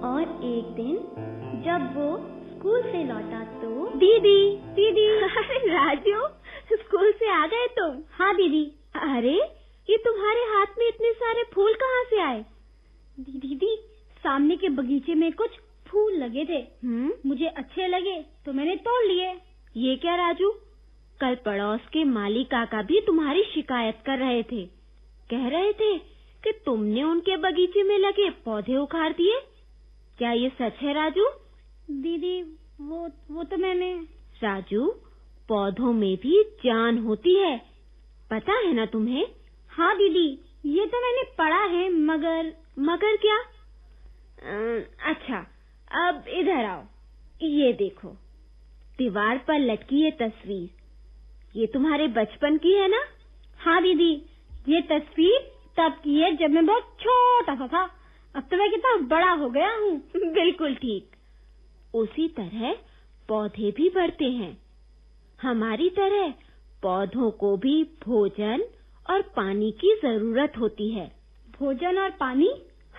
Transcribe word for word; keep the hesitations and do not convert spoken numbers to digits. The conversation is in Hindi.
और एक दिन जब वो स्कूल से लौटा तो दीदी दीदी अरे राजू, स्कूल से आ गए तुम? हाँ दीदी। अरे ये तुम्हारे हाथ में इतने सारे फूल कहाँ से आए? दीदी सामने के बगीचे में कुछ फूल लगे थे। हम्म मुझे अच्छे लगे तो मैंने तोड़ लिए। ये क्या राजू, कल पड़ोस के माली काका भी तुम्हारी शिकायत कर रहे थे। कह रहे थे कि तुमने उनके बगीचे में लगे पौधे उखाड़ दिए। क्या ये सच है राजू? दीदी वो वो तो मैंने। राजू, पौधों में भी जान होती है, पता है ना तुम्हें? हाँ दीदी, ये तो मैंने पढ़ा है। मगर मगर क्या? अच्छा, अब इधर आओ। ये देखो, दीवार पर लटकी ये तस्वीर, ये तुम्हारे बचपन की है ना? हाँ दीदी, ये तस्वीर तब की है जब मैं बहुत छोटा सा था। अब तो मैं कितना बड़ा हो गया हूँ। बिल्कुल ठीक। उसी तरह पौधे भी बढ़ते हैं। हमारी तरह पौधों को भी भोजन और पानी की जरूरत होती है। भोजन और पानी?